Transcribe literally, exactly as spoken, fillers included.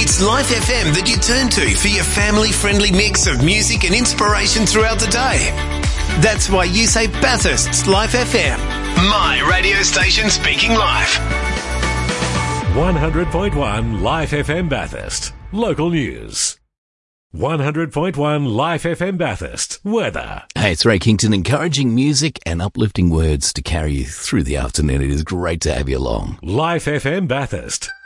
It's Life F M that you turn to for your family-friendly mix of music and inspiration throughout the day. That's why you say Bathurst's Life F M. My radio station speaking life. one hundred point one Life F M Bathurst. Local news. one hundred point one Life F M Bathurst. Weather. Hey, it's Ray Kington, encouraging music and uplifting words to carry you through the afternoon. It is great to have you along. Life F M Bathurst.